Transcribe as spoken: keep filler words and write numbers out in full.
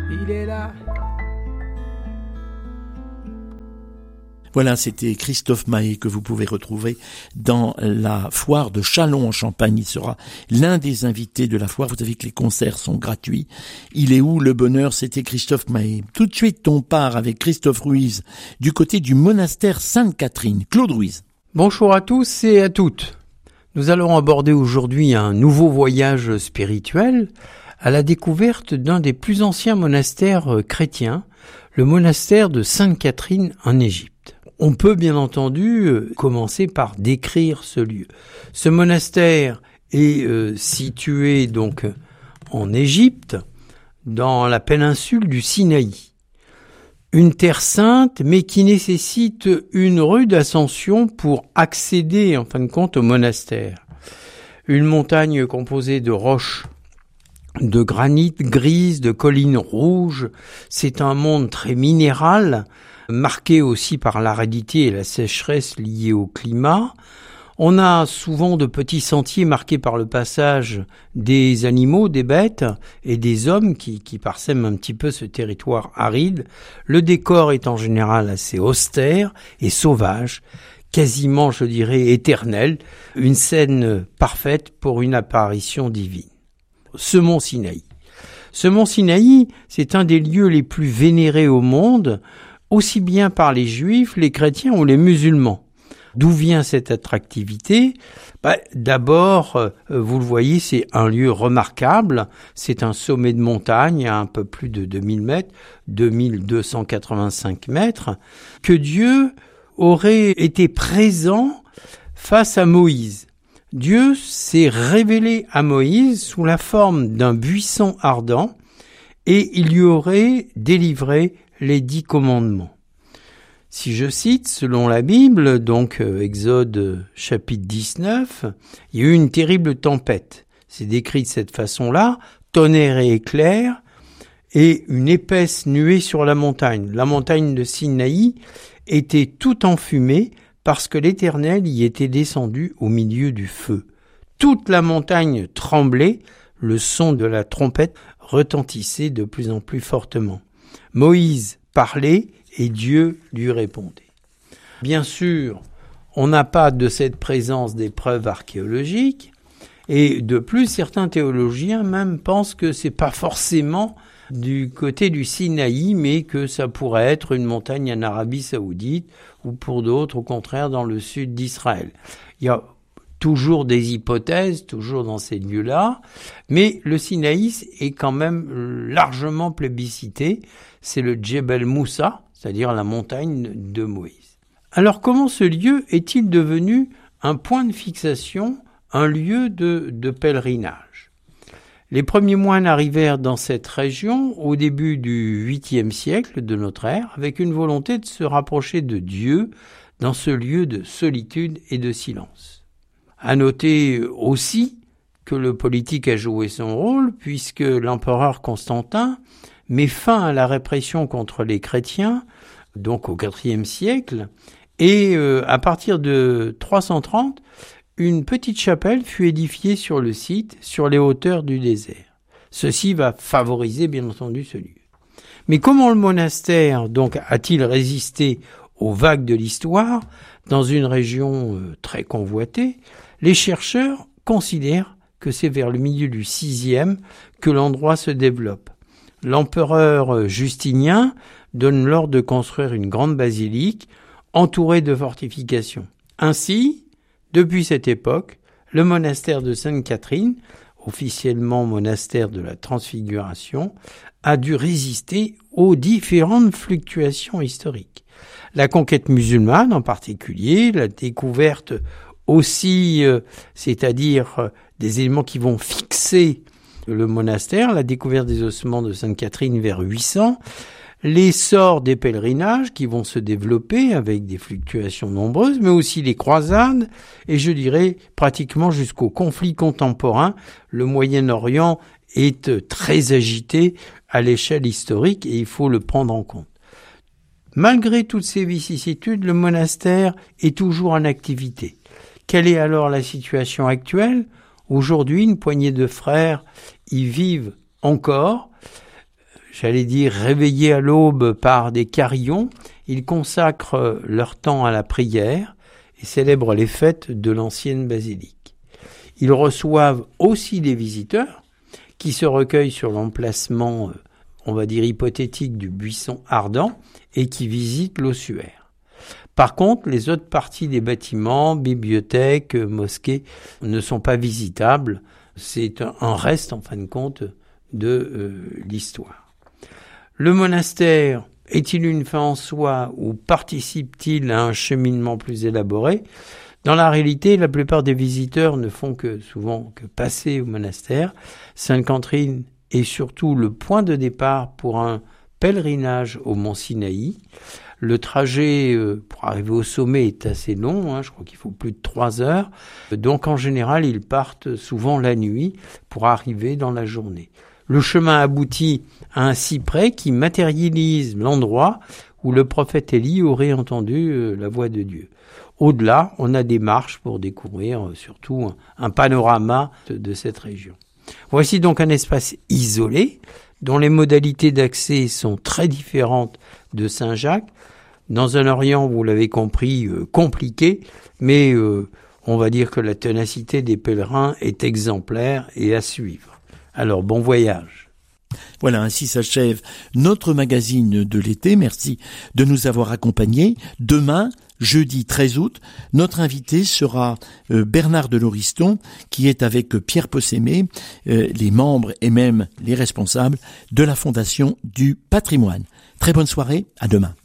il est là. Voilà, c'était Christophe Mahé que vous pouvez retrouver dans la foire de Châlons en Champagne. Il sera l'un des invités de la foire. Vous savez que les concerts sont gratuits. Il est où le bonheur? C'était Christophe Mahé. Tout de suite, on part avec Christophe Ruiz du côté du monastère Sainte-Catherine. Claude Ruiz. Bonjour à tous et à toutes. Nous allons aborder aujourd'hui un nouveau voyage spirituel à la découverte d'un des plus anciens monastères chrétiens, le monastère de Sainte-Catherine en Égypte. On peut bien entendu commencer par décrire ce lieu. Ce monastère est euh, situé donc en Égypte, dans la péninsule du Sinaï. Une terre sainte, mais qui nécessite une rude ascension pour accéder, en fin de compte, au monastère. Une montagne composée de roches, de granit grise, de collines rouges. C'est un monde très minéral, marqué aussi par l'aridité et la sécheresse liées au climat. On a souvent de petits sentiers marqués par le passage des animaux, des bêtes et des hommes qui, qui parsèment un petit peu ce territoire aride. Le décor est en général assez austère et sauvage, quasiment, je dirais, éternel, une scène parfaite pour une apparition divine. Ce mont Sinaï. Ce mont Sinaï, c'est un des lieux les plus vénérés au monde, aussi bien par les juifs, les chrétiens ou les musulmans. D'où vient cette attractivité? Bah, d'abord, euh, vous le voyez, c'est un lieu remarquable. C'est un sommet de montagne à un peu plus de deux mille mètres, deux mille deux cent quatre-vingt-cinq mètres, que Dieu aurait été présent face à Moïse. Dieu s'est révélé à Moïse sous la forme d'un buisson ardent et il lui aurait délivré les dix commandements. Si je cite, selon la Bible, donc euh, Exode chapitre dix-neuf, il y a eu une terrible tempête. C'est décrit de cette façon-là, tonnerre et éclair, et une épaisse nuée sur la montagne. La montagne de Sinaï était tout enfumée parce que l'Éternel y était descendu au milieu du feu. Toute la montagne tremblait, le son de la trompette retentissait de plus en plus fortement. Moïse parlait et Dieu lui répondait. Bien sûr, on n'a pas de cette présence des preuves archéologiques et de plus, certains théologiens même pensent que c'est pas forcément du côté du Sinaï, mais que ça pourrait être une montagne en Arabie Saoudite ou pour d'autres, au contraire, dans le sud d'Israël. Il y a toujours des hypothèses, toujours dans ces lieux-là, mais le Sinaï est quand même largement plébiscité. C'est le Djebel Moussa, c'est-à-dire la montagne de Moïse. Alors comment ce lieu est-il devenu un point de fixation, un lieu de, de pèlerinage? Les premiers moines arrivèrent dans cette région au début du huitième siècle de notre ère, avec une volonté de se rapprocher de Dieu dans ce lieu de solitude et de silence. À noter aussi que le politique a joué son rôle, puisque l'empereur Constantin met fin à la répression contre les chrétiens, donc au quatrième siècle, et euh, à partir de trois cent trente, une petite chapelle fut édifiée sur le site, sur les hauteurs du désert. Ceci va favoriser bien entendu ce lieu. Mais comment le monastère donc a-t-il résisté aux vagues de l'histoire dans une région euh, très convoitée? Les chercheurs considèrent que c'est vers le milieu du sixième que l'endroit se développe. L'empereur Justinien donne l'ordre de construire une grande basilique entourée de fortifications. Ainsi, depuis cette époque, le monastère de Sainte-Catherine, officiellement monastère de la Transfiguration, a dû résister aux différentes fluctuations historiques. La conquête musulmane en particulier, la découverte aussi, euh, c'est-à-dire euh, des éléments qui vont fixer le monastère, la découverte des ossements de Sainte-Catherine vers huit cents, l'essor des pèlerinages qui vont se développer avec des fluctuations nombreuses, mais aussi les croisades, et je dirais pratiquement jusqu'au conflit contemporain, le Moyen-Orient est très agité à l'échelle historique et il faut le prendre en compte. Malgré toutes ces vicissitudes, le monastère est toujours en activité. Quelle est alors la situation actuelle? Aujourd'hui, une poignée de frères y vivent encore. j'allais dire, réveillés à l'aube par des carillons, ils consacrent leur temps à la prière et célèbrent les fêtes de l'ancienne basilique. Ils reçoivent aussi des visiteurs qui se recueillent sur l'emplacement, on va dire hypothétique, du buisson ardent et qui visitent l'ossuaire. Par contre, les autres parties des bâtiments, bibliothèques, mosquées, ne sont pas visitables. C'est un reste, en fin de compte, de euh, l'histoire. Le monastère est-il une fin en soi ou participe-t-il à un cheminement plus élaboré ? Dans la réalité, la plupart des visiteurs ne font que souvent que passer au monastère. Sainte-Catherine est surtout le point de départ pour un pèlerinage au mont Sinaï. Le trajet euh, pour arriver au sommet est assez long, hein, je crois qu'il faut plus de trois heures. Donc en général, ils partent souvent la nuit pour arriver dans la journée. Le chemin aboutit à un cyprès qui matérialise l'endroit où le prophète Élie aurait entendu euh, la voix de Dieu. Au-delà, on a des marches pour découvrir euh, surtout un, un panorama de, de cette région. Voici donc un espace isolé dont les modalités d'accès sont très différentes de Saint-Jacques. Dans un Orient, vous l'avez compris, euh, compliqué, mais euh, on va dire que la ténacité des pèlerins est exemplaire et à suivre. Alors, bon voyage. Voilà, ainsi s'achève notre magazine de l'été. Merci de nous avoir accompagnés. Demain, jeudi treize août, notre invité sera euh, Bernard de Lauriston, qui est avec Pierre Possémé, euh, les membres et même les responsables de la Fondation du patrimoine. Très bonne soirée, à demain.